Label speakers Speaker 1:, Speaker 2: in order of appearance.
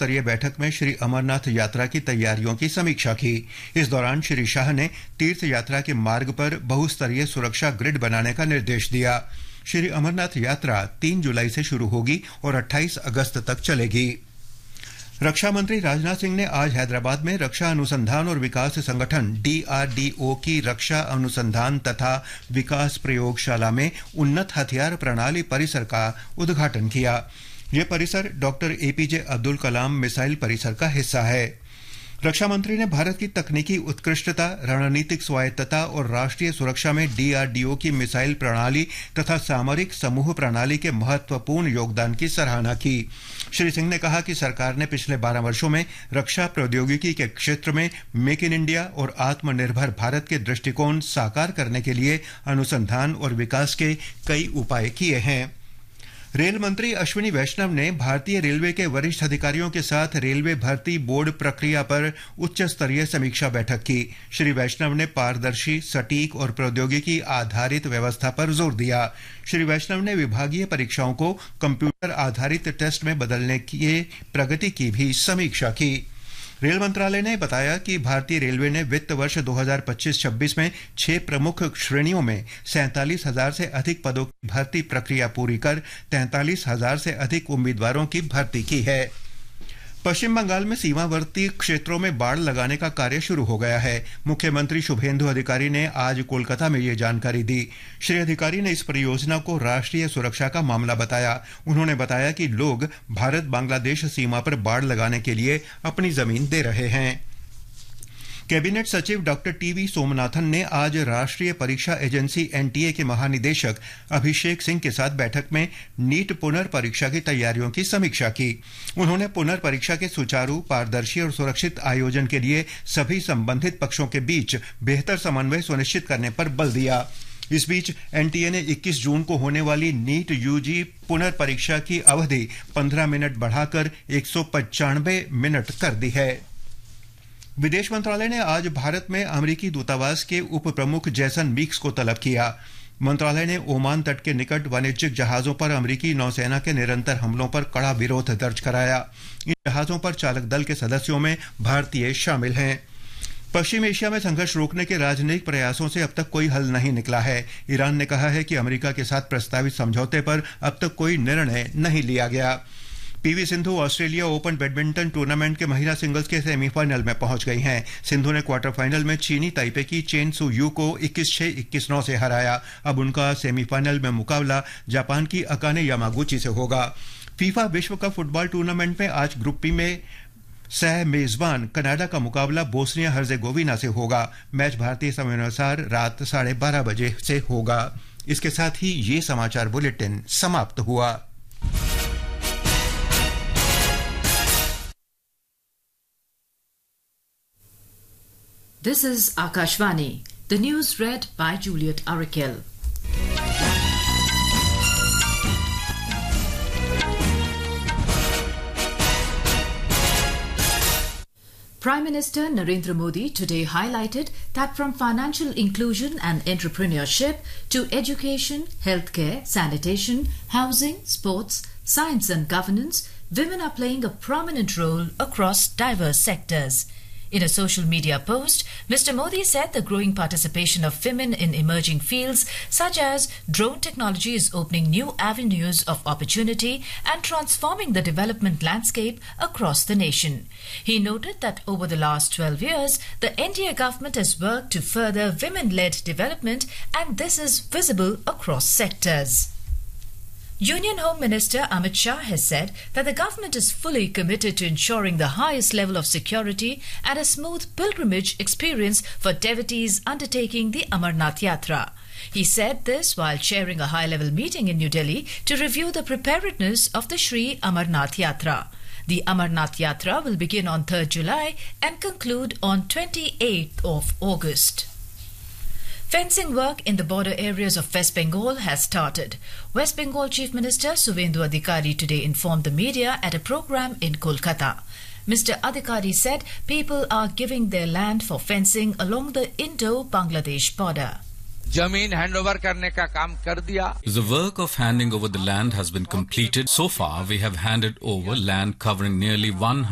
Speaker 1: स्तरीय बैठक में श्री अमरनाथ यात्रा की तैयारियों की समीक्षा की। इस दौरान श्री शाह ने तीर्थ यात्रा के मार्ग पर बहुस्तरीय सुरक्षा ग्रिड बनाने का निर्देश दिया। श्री अमरनाथ यात्रा 3 जुलाई से शुरू होगी और 28 अगस्त तक चलेगी। रक्षा मंत्री राजनाथ सिंह ने आज हैदराबाद में रक्षा अनुसंधान और विकास संगठन DRDO की रक्षा अनुसंधान तथा विकास प्रयोगशाला में उन्नत हथियार प्रणाली परिसर का उद्घाटन किया। यह परिसर doctor APJ Abdul Kalam missile परिसर का हिस्सा है। रक्षा मंत्री ने भारत की तकनीकी उत्कृष्टता, रणनीतिक स्वायत्तता और राष्ट्रीय सुरक्षा में DRDO की मिसाइल प्रणाली तथा सामरिक समूह प्रणाली के महत्वपूर्ण योगदान की सराहना की। श्री सिंह ने कहा कि सरकार ने पिछले 12 वर्षों में रक्षा प्रौद्योगिकी के क्षेत्र में मेक इन इंडिया और आत्मनिर्भर भारत के दृष्टिकोण साकार करने के लिए अनुसंधान और विकास के कई उपाय किए हैं। रेल मंत्री अश्विनी वैष्णव ने भारतीय रेलवे के वरिष्ठ अधिकारियों के साथ रेलवे भर्ती बोर्ड प्रक्रिया पर उच्च स्तरीय समीक्षा बैठक की। श्री वैष्णव ने पारदर्शी, सटीक और प्रौद्योगिकी आधारित व्यवस्था पर जोर दिया। श्री वैष्णव ने विभागीय परीक्षाओं को कंप्यूटर आधारित टेस्ट में बदलने की प्रगति की भी समीक्षा की। रेल मंत्रालय ने बताया कि भारतीय रेलवे ने वित्त वर्ष 2025-26 में 6 प्रमुख श्रेणियों में 47,000 से अधिक पदों की भर्ती प्रक्रिया पूरी कर 43,000 से अधिक उम्मीदवारों की भर्ती की है। पश्चिम बंगाल में सीमावर्ती क्षेत्रों में बाड़ लगाने का कार्य शुरू हो गया है। मुख्यमंत्री शुभेंदु अधिकारी ने आज कोलकाता में ये जानकारी दी। श्री अधिकारी ने इस परियोजना को राष्ट्रीय सुरक्षा का मामला बताया। उन्होंने बताया कि लोग भारत बांग्लादेश सीमा पर बाड़ लगाने के लिए अपनी जमीन दे रहे हैं। कैबिनेट सचिव डॉक्टर TV सोमनाथन ने आज राष्ट्रीय परीक्षा एजेंसी NTA के महानिदेशक अभिषेक सिंह के साथ बैठक में नीट पुनर्परीक्षा की तैयारियों की समीक्षा की। उन्होंने पुनर्परीक्षा के सुचारू, पारदर्शी और सुरक्षित आयोजन के लिए सभी संबंधित पक्षों के बीच बेहतर समन्वय सुनिश्चित करने पर बल दिया। इस बीच NTA ने 21 जून को होने वाली नीट UG पुनर्परीक्षा की अवधि 15 मिनट बढ़ाकर 195 मिनट कर दी है। विदेश मंत्रालय ने आज भारत में अमेरिकी दूतावास के उप प्रमुख जैसन मीक्स को तलब किया। मंत्रालय ने ओमान तट के निकट वाणिज्यिक जहाजों पर अमेरिकी नौसेना के निरंतर हमलों पर कड़ा विरोध दर्ज कराया। इन जहाजों पर चालक दल के सदस्यों में भारतीय शामिल हैं। पश्चिम एशिया में संघर्ष रोकने के राजनयिक प्रयासों से अब तक कोई हल नहीं निकला है। ईरान ने कहा है कि अमेरिका के साथ प्रस्तावित समझौते पर अब तक कोई निर्णय नहीं लिया गया। PV Sindhu Australia open badminton tournament के महिला सिंगल्स के सेमीफाइनल में पहुंच गई हैं। सिंधु ने क्वार्टर फाइनल में चीनी ताइपे की चेन सू यू को 21-6, 21-9 से हराया। अब उनका सेमीफाइनल में मुकाबला जापान की अकाने यामागुची से होगा। फीफा विश्व कप फुटबॉल टूर्नामेंट में आज ग्रुप बी में सह मेजबान कनाडा का मुकाबला बोस्निया हर्जेगोविना से होगा। मैच भारतीय समयानुसार रात 12:30 बजे से होगा। इसके साथ ही ये समाचार बुलेटिन समाप्त हुआ।
Speaker 2: This is Akashvani. The news read by Juliet Arakel. Prime Minister Narendra Modi today highlighted that from financial inclusion and entrepreneurship to education, healthcare, sanitation, housing, sports, science and governance, women are playing a prominent role across diverse sectors. In a social media post, Mr. Modi said the growing participation of women in emerging fields such as drone technology is opening new avenues of opportunity and transforming the development landscape across the nation. He noted that over the last 12 years, the NDA government has worked to further women-led development, and this is visible across sectors. Union Home Minister Amit Shah has said that the government is fully committed to ensuring the highest level of security and a smooth pilgrimage experience for devotees undertaking the Amarnath Yatra. He said this while chairing a high-level meeting in New Delhi to review the preparedness of the Sri Amarnath Yatra. The Amarnath Yatra will begin on 3rd July and conclude on 28th of August. Fencing work in the border areas of West Bengal has started. West Bengal Chief Minister Suvendu Adhikari today informed the media at a program in Kolkata. Mr. Adhikari said people are giving their land for fencing along the Indo-Bangladesh border.
Speaker 3: जमीन handover करने का काम कर दिया.
Speaker 4: The work of handing over the land has been completed. So far, we have handed over land covering nearly 100